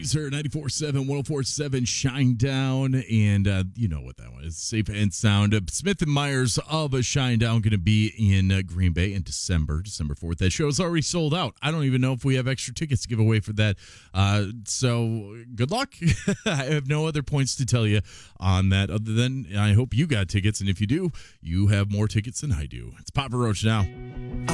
Laser 94.7, 104.7 Shinedown. And you know what that one is. Safe and Sound. Smith and Myers of Shinedown going to be in Green Bay in December 4th. That show is already sold out. I don't even know if we have extra tickets to give away for that. So good luck. I have no other points to tell you on that other than I hope you got tickets. And if you do, you have more tickets than I do. It's Papa Roach now.